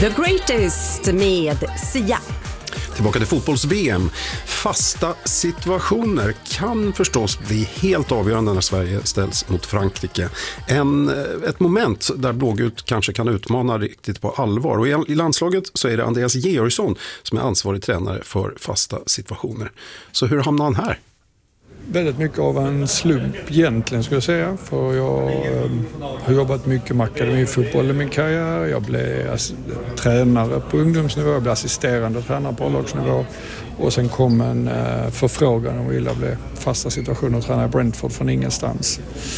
The Greatest med Sia. Tillbaka till fotbolls-VM. Fasta situationer kan förstås bli helt avgörande när Sverige ställs mot Frankrike. Ett moment där blågult kanske kan utmana riktigt på allvar. Och i landslaget så är det Andreas Georgsson som är ansvarig tränare för fasta situationer. Så hur hamnar han här? Väldigt mycket av en slump egentligen skulle jag säga. För jag har jobbat mycket med akademifotboll i min karriär. Jag blev tränare på ungdomsnivå, jag blev assisterande tränare på A-lagsnivå. Och sen kom en förfrågan om att vilja bli fasta situationer och träna i Brentford från ingenstans.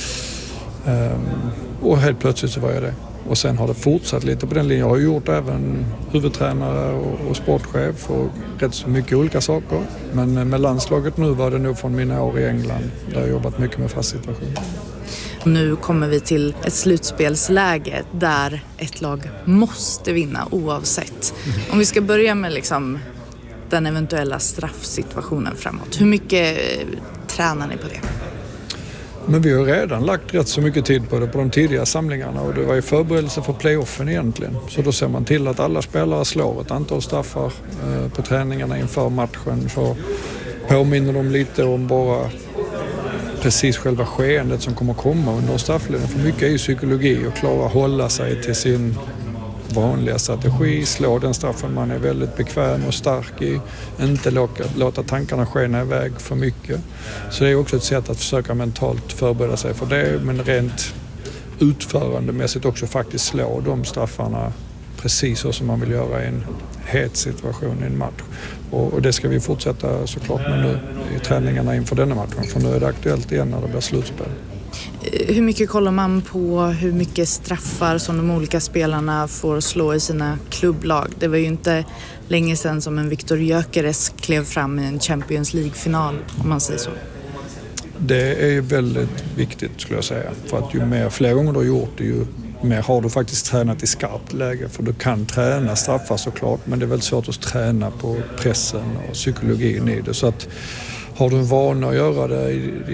Och helt plötsligt så var jag det. Och sen har det fortsatt lite på den linjen. Jag har gjort även huvudtränare och sportchef och rätt så mycket olika saker. Men med landslaget nu var det nog från mina år i England där jag jobbat mycket med fast situation. Nu kommer vi till ett slutspelsläge där ett lag måste vinna oavsett. Om vi ska börja med den eventuella straffsituationen framåt. Hur mycket tränar ni på det? Men vi har redan lagt rätt så mycket tid på det på de tidiga samlingarna och det var ju förberedelse för playoffen egentligen. Så då ser man till att alla spelare slår ett antal straffar på träningarna inför matchen. Så påminner de lite om bara precis själva skeendet som kommer komma under strafflinjen. För mycket är ju psykologi och klara hålla sig till sin vanliga strategi, slå den straffen man är väldigt bekväm och stark i, inte låta tankarna skena iväg för mycket. Så det är också ett sätt att försöka mentalt förbereda sig för det, men rent utförandemässigt också faktiskt slå de straffarna precis så som man vill göra i en het situation i en match. Och det ska vi fortsätta såklart med nu i träningarna inför denna matchen, för nu är det aktuellt igen när det blir slutspel. Hur mycket kollar man på hur mycket straffar som de olika spelarna får slå i sina klubblag? Det var ju inte länge sedan som en Viktor Gyökeres klev fram i en Champions League-final, om man säger så. Det är ju väldigt viktigt skulle jag säga. För att ju fler gånger du har gjort det, ju mer har du faktiskt tränat i skarpt läge. För du kan träna straffar såklart, men det är väldigt svårt att träna på pressen och psykologin i det. Så att har du en vana att göra det